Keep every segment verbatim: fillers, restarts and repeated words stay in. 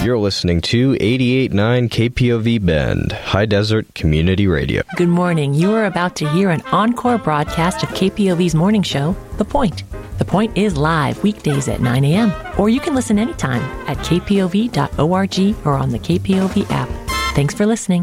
You're listening to eighty-eight point nine K P O V Bend, High Desert Community Radio. Good morning. You are about to hear an encore broadcast of K P O V's morning show, The Point. The Point is live weekdays at nine a.m., or you can listen anytime at k p o v dot org or on the K P O V app. Thanks for listening.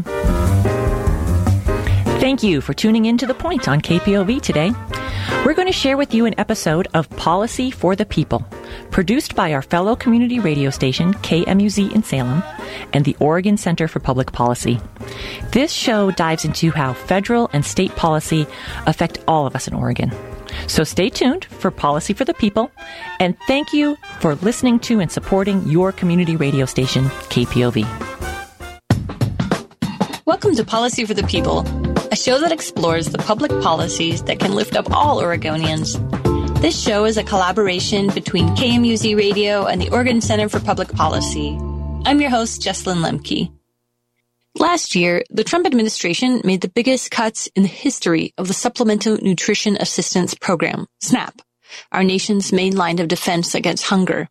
Thank you for tuning in to The Point on K P O V today. We're going to share with you an episode of Policy for the People, produced by our fellow community radio station, K M U Z in Salem, and the Oregon Center for Public Policy. This show dives into how federal and state policy affect all of us in Oregon. So stay tuned for Policy for the People, and thank you for listening to and supporting your community radio station, K P O V. Welcome to Policy for the People, a show that explores the public policies that can lift up all Oregonians. This show is a collaboration between K M U Z Radio and the Oregon Center for Public Policy. I'm your host, Jesslyn Lemke. Last year, the Trump administration made the biggest cuts in the history of the Supplemental Nutrition Assistance Program, SNAP, our nation's main line of defense against hunger.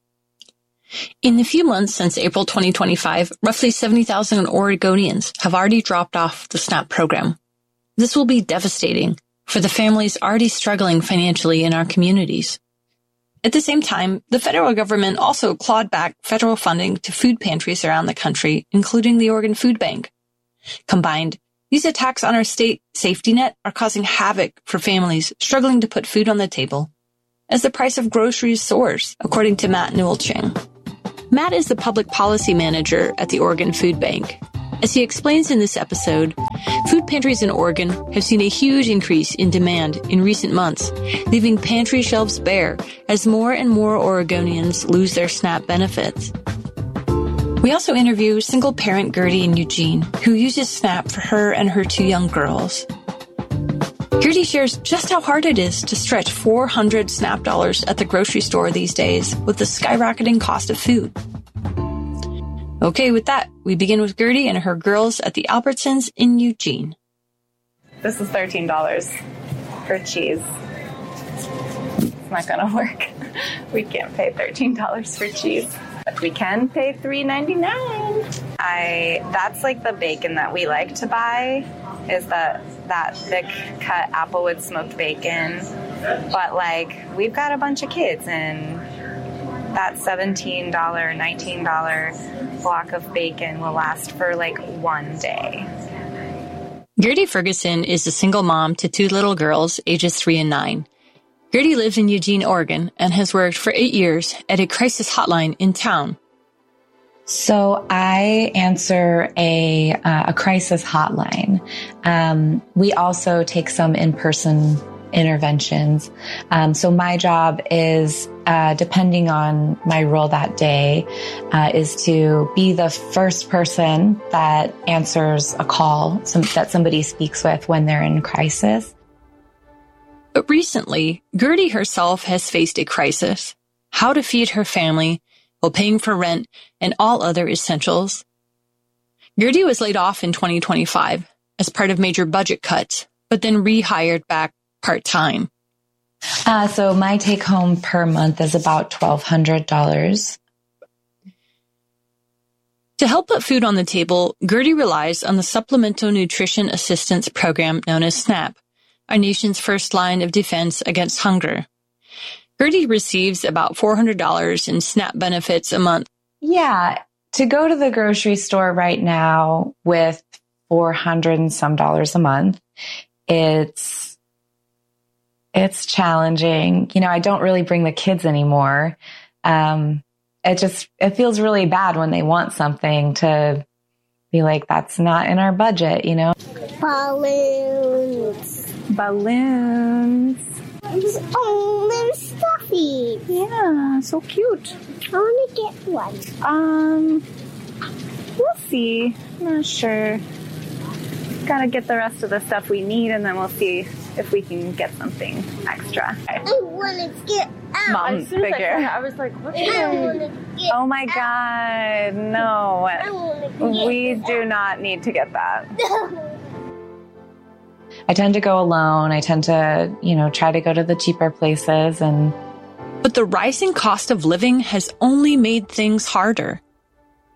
In the few months since April twenty twenty-five, roughly seventy thousand Oregonians have already dropped off the SNAP program. This will be devastating for the families already struggling financially in our communities. At the same time, the federal government also clawed back federal funding to food pantries around the country, including the Oregon Food Bank. Combined, these attacks on our state safety net are causing havoc for families struggling to put food on the table, as the price of groceries soars, according to Matt Newell-Chang. Matt is the public policy manager at the Oregon Food Bank. As he explains in this episode, food pantries in Oregon have seen a huge increase in demand in recent months, leaving pantry shelves bare as more and more Oregonians lose their SNAP benefits. We also interview single parent Gertie in Eugene, who uses SNAP for her and her two young girls. Gertie shares just how hard it is to stretch four hundred SNAP dollars at the grocery store these days with the skyrocketing cost of food. Okay, with that, we begin with Gertie and her girls at the Albertsons in Eugene. This is thirteen dollars for cheese. It's not going to work. We can't pay thirteen dollars for cheese. But we can pay three ninety-nine. I that's like the bacon that we like to buy, is that that thick cut applewood smoked bacon. But like we've got a bunch of kids, and that seventeen dollars, nineteen dollars block of bacon will last for like one day. Gertie Ferguson is a single mom to two little girls, ages three and nine. Gertie lives in Eugene, Oregon, and has worked for eight years at a crisis hotline in town. So I answer a uh, a crisis hotline. Um, we also take some in-person interventions. Um, so my job is, uh, depending on my role that day, uh, is to be the first person that answers a call some, that somebody speaks with when they're in crisis. But recently, Gertie herself has faced a crisis: how to feed her family while paying for rent and all other essentials. Gertie was laid off in twenty twenty-five as part of major budget cuts, but then rehired back part-time. Uh, so my take-home per month is about twelve hundred dollars. To help put food on the table, Gertie relies on the Supplemental Nutrition Assistance Program known as SNAP, our nation's first line of defense against hunger. Gertie receives about four hundred dollars in SNAP benefits a month. Yeah, to go to the grocery store right now with four hundred and some dollars a month, it's it's challenging. You know, I don't really bring the kids anymore. Um, it just it feels really bad when they want something to be like, that's not in our budget, you know. Balloons. Balloons. Oh, they're stuffy. Yeah, so cute. I want to get one. Um, we'll see. Not sure. Gotta get the rest of the stuff we need, and then we'll see if we can get something extra. I want to get out. Mom figure. I, I was like, what's I want to get Oh my out. God, no. I want to get We out. do not need to get that. I tend to go alone. I tend to, you know, try to go to the cheaper places. And But the rising cost of living has only made things harder.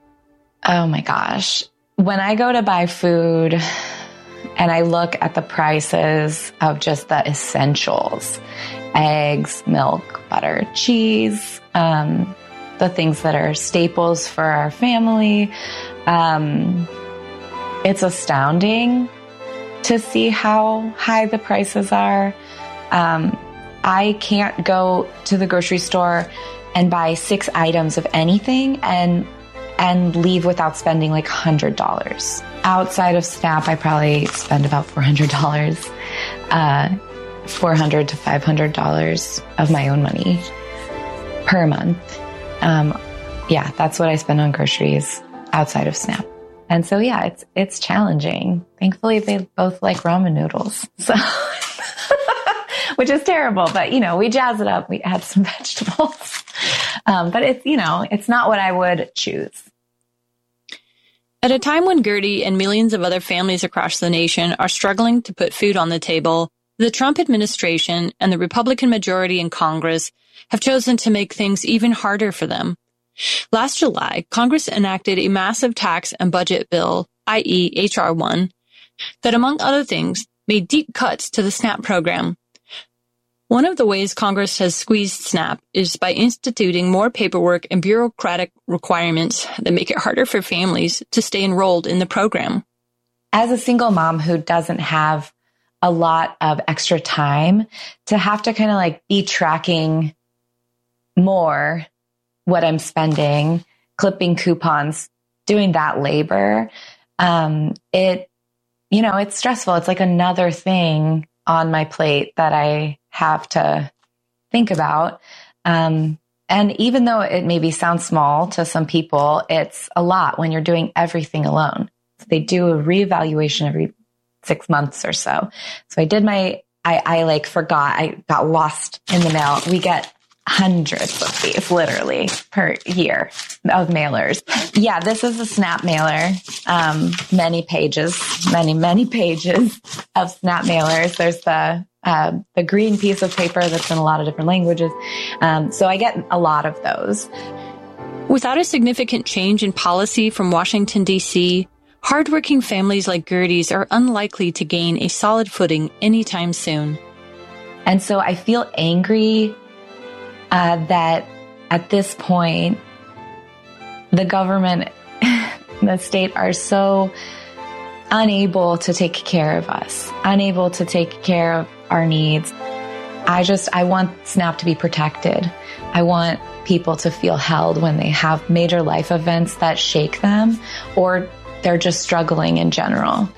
Oh my gosh. When I go to buy food and I look at the prices of just the essentials, eggs, milk, butter, cheese, um, the things that are staples for our family, um, it's astounding to see how high the prices are. Um, I can't go to the grocery store and buy six items of anything and and leave without spending like one hundred dollars. Outside of SNAP, I probably spend about four hundred dollars, uh, four hundred dollars to five hundred dollars of my own money per month. Um, yeah, that's what I spend on groceries outside of SNAP. And so, yeah, it's it's challenging. Thankfully, they both like ramen noodles, so which is terrible. But, you know, we jazz it up. We add some vegetables. Um, but it's, you know, it's not what I would choose. At a time when Gertie and millions of other families across the nation are struggling to put food on the table, the Trump administration and the Republican majority in Congress have chosen to make things even harder for them. Last July, Congress enacted a massive tax and budget bill, that is. H R one, that, among other things, made deep cuts to the SNAP program. One of the ways Congress has squeezed SNAP is by instituting more paperwork and bureaucratic requirements that make it harder for families to stay enrolled in the program. As a single mom who doesn't have a lot of extra time, to have to kind of like be tracking more what I'm spending, clipping coupons, doing that labor, um, it, you know, it's stressful. It's like another thing on my plate that I have to think about. Um, and even though it maybe sounds small to some people, it's a lot when you're doing everything alone. So they do a reevaluation every six months or so. So I did my, I, I like forgot, I got lost in the mail. We get hundreds of these literally per year of mailers. Yeah, this is a SNAP mailer. Um, many pages, many, many pages of SNAP mailers. There's the uh, the green piece of paper that's in a lot of different languages. Um, so I get a lot of those. Without a significant change in policy from Washington, D C, hardworking families like Gertie's are unlikely to gain a solid footing anytime soon. And so I feel angry Uh, that at this point, the government, the state are so unable to take care of us, unable to take care of our needs. I just, I want SNAP to be protected. I want people to feel held when they have major life events that shake them, or they're just struggling in general.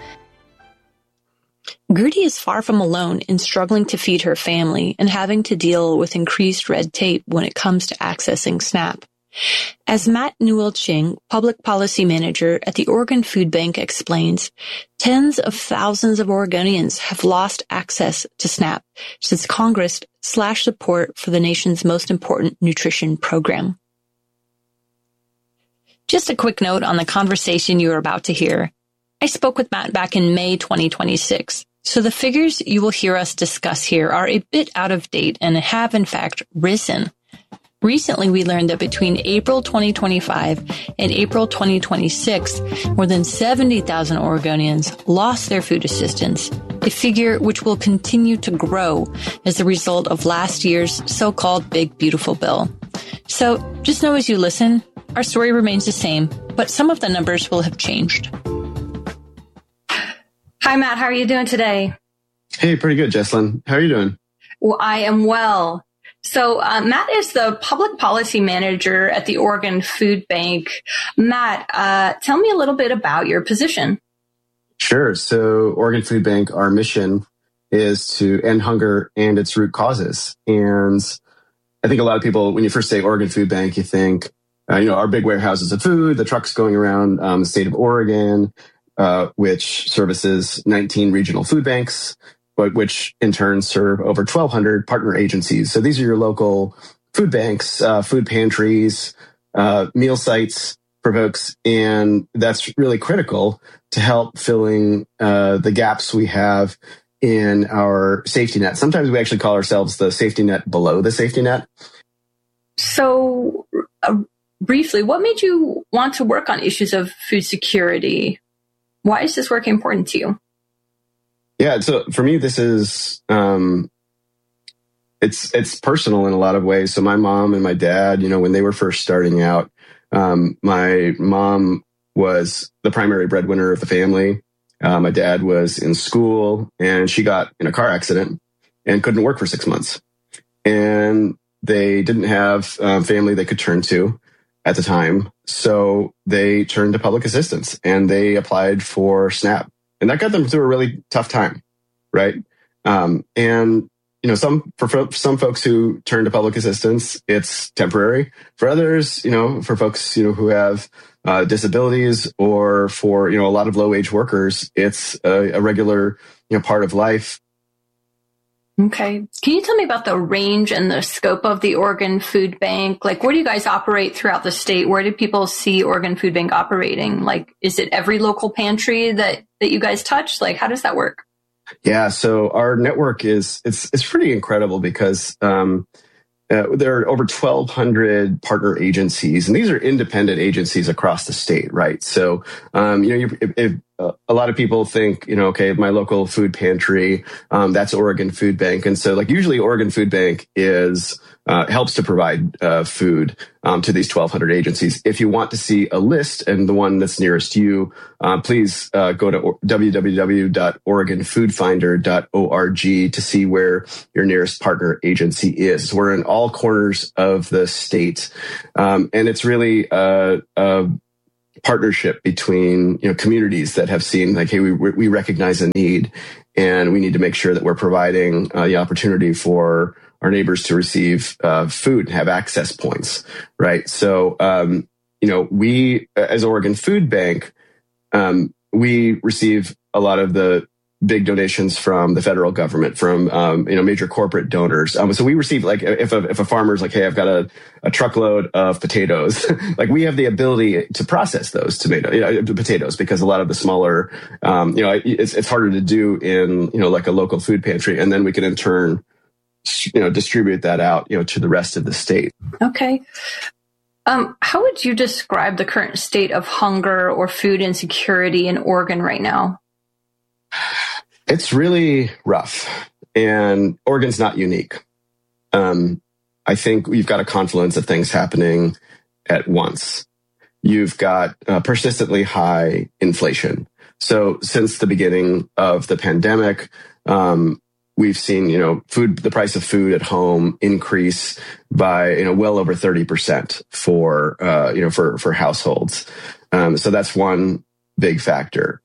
Gertie is far from alone in struggling to feed her family and having to deal with increased red tape when it comes to accessing SNAP. As Matt Newell-Ching, Public Policy Manager at the Oregon Food Bank, explains, tens of thousands of Oregonians have lost access to SNAP since Congress slashed support for the nation's most important nutrition program. Just a quick note on the conversation you are about to hear. I spoke with Matt back in May twenty twenty-six. So the figures you will hear us discuss here are a bit out of date and have, in fact, risen. Recently, we learned that between April twenty twenty-five and April twenty twenty-six, more than seventy thousand Oregonians lost their food assistance, a figure which will continue to grow as a result of last year's so-called Big Beautiful Bill. So just know as you listen, our story remains the same, but some of the numbers will have changed. Hi, Matt. How are you doing today? Hey, pretty good, Jesslyn. How are you doing? Well, I am well. So uh, Matt is the public policy manager at the Oregon Food Bank. Matt, uh, tell me a little bit about your position. Sure. So Oregon Food Bank, our mission is to end hunger and its root causes. And I think a lot of people, when you first say Oregon Food Bank, you think, uh, you know, our big warehouses of food, the trucks going around um, the state of Oregon, Uh, which services nineteen regional food banks, but which in turn serve over twelve hundred partner agencies. So these are your local food banks, uh, food pantries, uh, meal sites for folks. And that's really critical to help filling uh, the gaps we have in our safety net. Sometimes we actually call ourselves the safety net below the safety net. So uh, briefly, what made you want to work on issues of food security? Why is this work important to you? Yeah, so for me, this is um, it's it's personal in a lot of ways. So my mom and my dad, you know, when they were first starting out, um, my mom was the primary breadwinner of the family. Uh, my dad was in school, and she got in a car accident and couldn't work for six months. And they didn't have a family they could turn to at the time. So they turned to public assistance and they applied for SNAP. And that got them through a really tough time, right? Um, and, you know, some for fo- some folks who turn to public assistance, it's temporary. For others, you know, for folks, you know, who have uh, disabilities, or for, you know, a lot of low-wage workers, it's a, a regular, you know, part of life. Okay. Can you tell me about the range and the scope of the Oregon Food Bank? Like, where do you guys operate throughout the state? Where do people see Oregon Food Bank operating? Like, is it every local pantry that, that you guys touch? Like, how does that work? Yeah. So our network is, it's, it's pretty incredible because, um, uh, there are over twelve hundred partner agencies, and these are independent agencies across the state, right? So, um, you know, you, if, if, uh, a lot of people think, you know, okay, my local food pantry, um, that's Oregon Food Bank. And so, like, usually Oregon Food Bank is, uh, helps to provide, uh, food, um, to these twelve hundred agencies. If you want to see a list and the one that's nearest you, uh, please, uh, go to w w w dot oregon food finder dot org to see where your nearest partner agency is. We're in all corners of the state. Um, and it's really, a, a partnership between, you know, communities that have seen, like, hey, we, we recognize a need, and we need to make sure that we're providing uh, the opportunity for our neighbors to receive uh, food and have access points, right? So, um, you know, we, as Oregon Food Bank, um, we receive a lot of the big donations from the federal government, from, um, you know, major corporate donors. Um, so we receive, like, if a, if a farmer's like, hey, I've got a, a truckload of potatoes, like, we have the ability to process those tomato, you know, potatoes, because a lot of the smaller, um, you know, it's, it's harder to do in, you know, like a local food pantry. And then we can in turn, you know, distribute that out, you know, to the rest of the state. Okay. Um, how would you describe the current state of hunger or food insecurity in Oregon right now? It's really rough, and Oregon's not unique. Um, I think you've got a confluence of things happening at once. You've got uh, persistently high inflation. So since the beginning of the pandemic, um, we've seen, you know, food, the price of food at home increase by, you know, well over thirty percent for, uh, you know, for, for households. Um, so that's one big factor.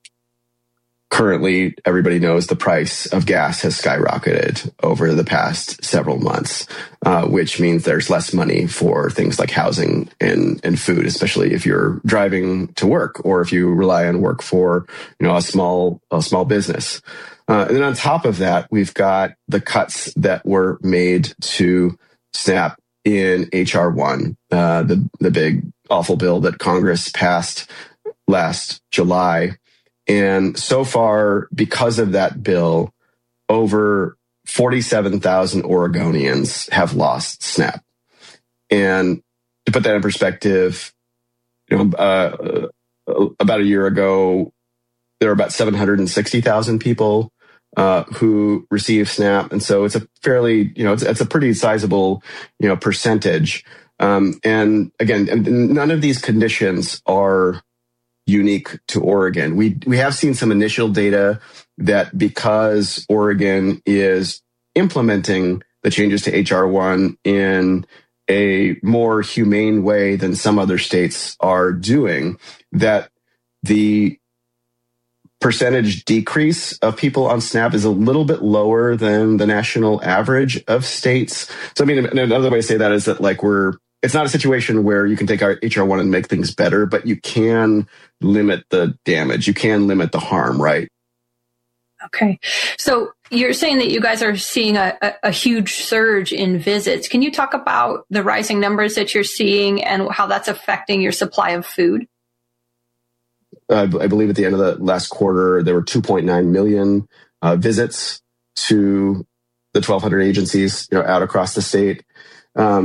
Currently, everybody knows the price of gas has skyrocketed over the past several months, uh, which means there's less money for things like housing and, and food, especially if you're driving to work or if you rely on work for, you know, a small, a small business. Uh, and then on top of that, we've got the cuts that were made to SNAP in H R one, uh, the, the big awful bill that Congress passed last July. And so far, because of that bill, over forty-seven thousand Oregonians have lost SNAP. And to put that in perspective, you know, uh, about a year ago, there were about seven hundred sixty thousand people uh, who received SNAP. And so it's a fairly, you know, it's, it's a pretty sizable, you know, percentage. Um, and again, none of these conditions are unique to Oregon. We we have seen some initial data that because Oregon is implementing the changes to H R one in a more humane way than some other states are doing, that the percentage decrease of people on SNAP is a little bit lower than the national average of states. So I mean, another way to say that is that, like, we're it's not a situation where you can take our H R one and make things better, but you can limit the damage. You can limit the harm, right? Okay. So you're saying that you guys are seeing a, a, a huge surge in visits. Can you talk about the rising numbers that you're seeing and how that's affecting your supply of food? Uh, I believe at the end of the last quarter, there were two point nine million uh, visits to the twelve hundred agencies, you know, out across the state. Um,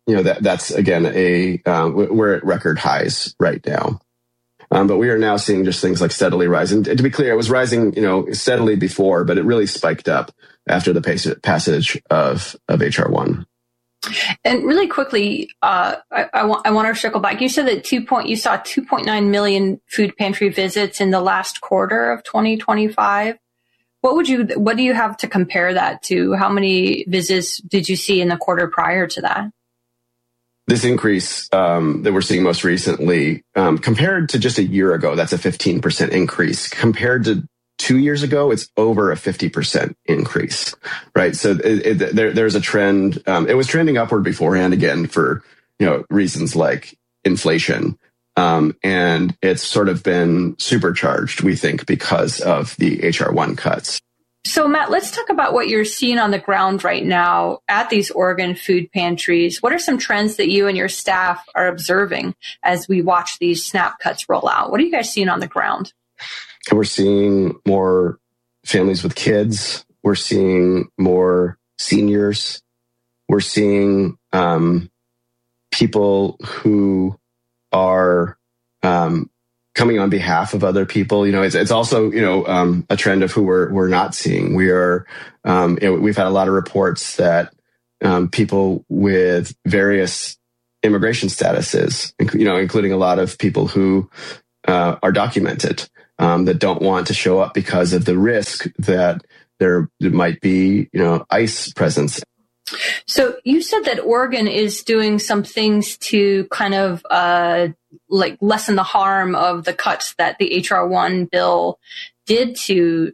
you know, that that's again a um, we're at record highs right now. Um, but we are now seeing just things like steadily rising. To be clear, it was rising, you know, steadily before, but it really spiked up after the passage of of H R one. And really quickly, uh, I, I, want, I want to circle back. You said that two point, you saw two point nine million food pantry visits in the last quarter of twenty twenty-five. What would you, what do you have to compare that to? How many visits did you see in the quarter prior to that? This increase um, that we're seeing most recently, um, compared to just a year ago, that's a fifteen percent increase. Compared to two years ago, it's over a fifty percent increase, right? So it, it, there, there's a trend. Um, it was trending upward beforehand, again, for you know reasons like inflation. Um, and it's sort of been supercharged, we think, because of the H R one cuts. So, Matt, let's talk about what you're seeing on the ground right now at these Oregon food pantries. What are some trends that you and your staff are observing as we watch these SNAP cuts roll out? What are you guys seeing on the ground? We're seeing more families with kids. We're seeing more seniors. We're seeing um, people who are um, coming on behalf of other people. You know, it's, it's also, you know, um, a trend of who we're, we're not seeing. We are, um, you know, we've had a lot of reports that um, people with various immigration statuses, you know, including a lot of people who uh, are documented, um, that don't want to show up because of the risk that there might be, you know, ICE presence. So you said that Oregon is doing some things to kind of uh, like lessen the harm of the cuts that the H R one bill did to